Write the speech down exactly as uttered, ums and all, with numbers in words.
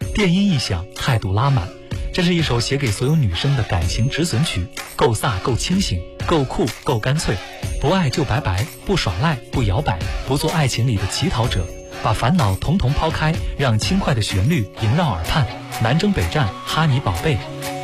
电音一响，态度拉满。这是一首写给所有女生的感情止损曲，够飒，够清醒，够酷，够干脆。不爱就拜拜，不耍赖，不摇摆，不做爱情里的乞讨者，把烦恼统统抛开，让轻快的旋律萦绕耳畔。南征北战，哈尼宝贝。